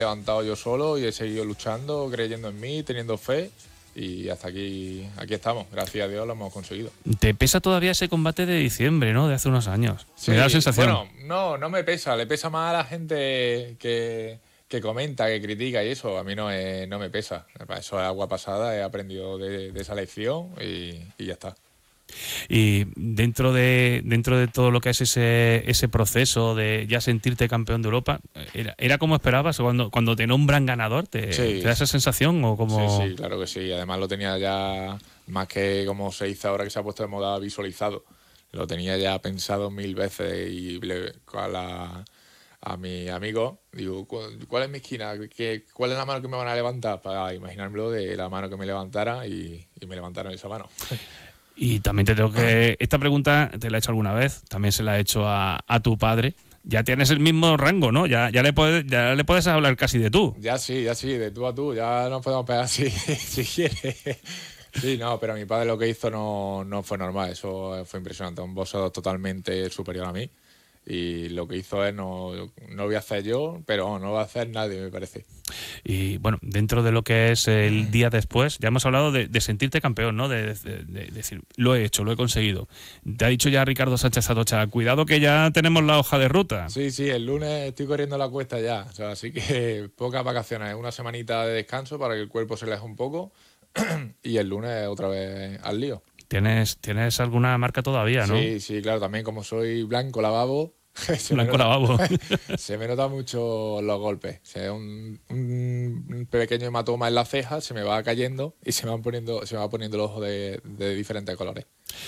levantado yo solo y he seguido luchando, creyendo en mí, teniendo fe. Y hasta aquí estamos, gracias a Dios lo hemos conseguido. ¿Te pesa todavía ese combate de diciembre, ¿no? De hace unos años. Sí, me da la sensación. Bueno, no me pesa, le pesa más a la gente que comenta, que critica y eso, a mí no me pesa. Eso es agua pasada, he aprendido de esa lección y ya está. Y dentro de todo lo que es ese proceso de ya sentirte campeón de Europa, ¿era como esperabas? Cuando te nombran ganador, ¿te da esa sensación? ¿O como... Sí, claro que sí. Además lo tenía ya, más que como se dice ahora que se ha puesto de moda, visualizado. Lo tenía ya pensado 1000 veces y a mi amigo digo, ¿cuál es mi esquina? ¿Cuál es la mano que me van a levantar? Para imaginármelo de la mano que me levantara y me levantaron esa mano. Y también te tengo que... Esta pregunta te la he hecho alguna vez, también se la he hecho a tu padre. Ya tienes el mismo rango, ¿no? Ya le puedes hablar casi de tú. Ya sí, de tú a tú. Ya nos podemos pegar si quieres. Sí, no, pero mi padre lo que hizo no fue normal. Eso fue impresionante. Un boxeador totalmente superior a mí. Y lo que hizo es, no lo voy a hacer yo, pero no lo va a hacer nadie, me parece. Y bueno, dentro de lo que es el día después, ya hemos hablado de sentirte campeón, ¿no? De decir, lo he hecho, lo he conseguido. Te ha dicho ya Ricardo Sánchez Atocha, cuidado que ya tenemos la hoja de ruta. Sí, el lunes estoy corriendo la cuesta ya. O sea, así que pocas vacaciones, una semanita de descanso para que el cuerpo se relaje un poco y el lunes otra vez al lío. ¿Tienes alguna marca todavía, no? Sí, claro, también como soy blanco lavabo. Se me nota mucho los golpes. O sea, un pequeño hematoma en la ceja se me va cayendo y se me va poniendo el ojo de diferentes colores.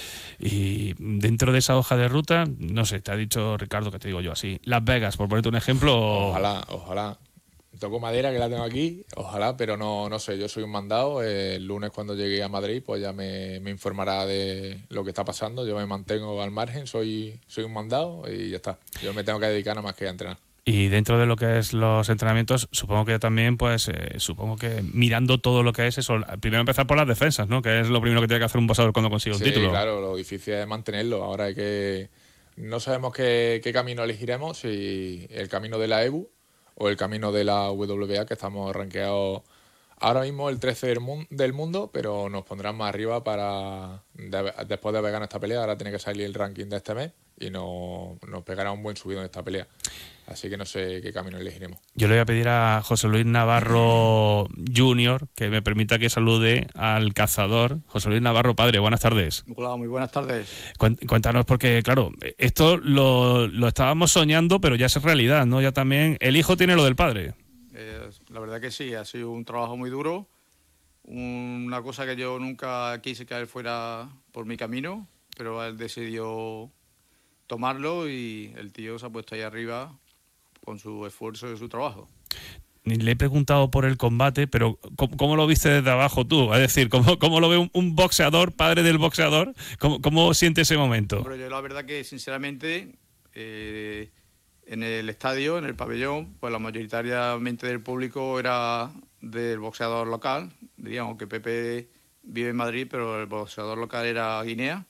Y dentro de esa hoja de ruta, no sé, te ha dicho Ricardo, que te digo yo así, Las Vegas, por ponerte un ejemplo. Ojalá. Toco madera, que la tengo aquí, ojalá, pero no sé, yo soy un mandado. El lunes cuando llegue a Madrid pues ya me informará de lo que está pasando. Yo me mantengo al margen, soy un mandado y ya está. Yo me tengo que dedicar nada más que a entrenar. Y dentro de lo que es los entrenamientos, supongo que también, pues, supongo que mirando todo lo que es eso, primero empezar por las defensas, ¿no? Que es lo primero que tiene que hacer un boxeador cuando consigue un título. Sí, claro, lo difícil es mantenerlo. Ahora hay que... No sabemos qué camino elegiremos, si el camino de la EBU o el camino de la WBA, que estamos rankeados ahora mismo el 13 del mundo, pero nos pondrán más arriba después de haber ganado esta pelea. Ahora tiene que salir el ranking de este mes y nos pegará un buen subido en esta pelea. Así que no sé qué camino elegiremos. Yo le voy a pedir a José Luis Navarro Jr. que me permita que salude al cazador. José Luis Navarro, padre, buenas tardes. Hola, muy buenas tardes. Cuéntanos, porque claro, esto lo estábamos soñando, pero ya es realidad, ¿no? Ya también el hijo tiene lo del padre. La verdad que sí, ha sido un trabajo muy duro, una cosa que yo nunca quise que él fuera por mi camino, pero él decidió tomarlo y el tío se ha puesto ahí arriba con su esfuerzo y su trabajo. Le he preguntado por el combate, pero ¿cómo lo viste desde abajo tú? Es decir, ¿cómo lo ve un boxeador, padre del boxeador? ¿Cómo siente ese momento? Pero yo la verdad que, sinceramente, en el estadio, en el pabellón, pues la mayoritariamente del público era del boxeador local. Diríamos que Pepe vive en Madrid, pero el boxeador local era Guinea.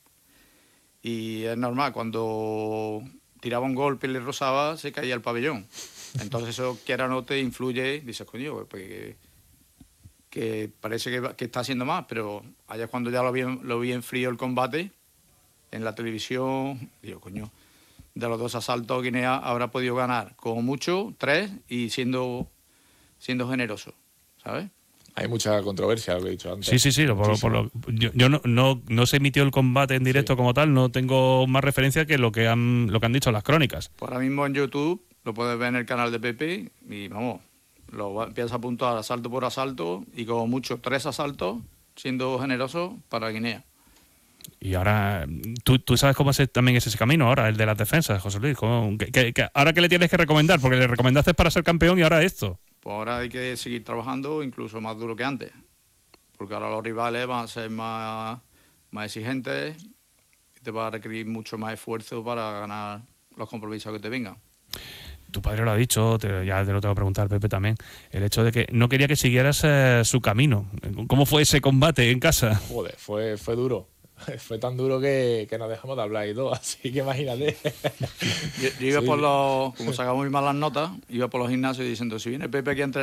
Y es normal, cuando tiraba un golpe y le rozaba, se caía el pabellón. Entonces eso, quiera o no, te influye, dices, coño, pues que parece que está haciendo más, pero allá cuando ya lo vi en frío el combate, en la televisión, digo, coño, de los 2 asaltos Guinea habrá podido ganar como mucho 3 y siendo generoso, ¿sabes? Hay mucha controversia, lo que he dicho antes. Sí. Yo no se emitió el combate en directo como tal, no tengo más referencia que lo que han dicho las crónicas. Pues ahora mismo en YouTube lo puedes ver en el canal de Pepe y vamos, empiezas a apuntar asalto por asalto y como mucho 3 asaltos siendo generoso para Guinea. Y ahora, ¿tú sabes cómo también es ese camino ahora, el de las defensas, José Luis? ¿Ahora qué le tienes que recomendar? Porque le recomendaste para ser campeón y ahora esto. Pues ahora hay que seguir trabajando incluso más duro que antes, porque ahora los rivales van a ser más exigentes y te va a requerir mucho más esfuerzo para ganar los compromisos que te vengan. Tu padre lo ha dicho, ya te lo tengo que preguntar, Pepe, también, el hecho de que no quería que siguieras su camino. ¿Cómo fue ese combate en casa? Joder, fue duro. fue tan duro que nos dejamos de hablar y todo, así que imagínate. Yo iba por los, como sacamos muy malas notas, iba por los gimnasios diciendo, si viene Pepe aquí a entrenar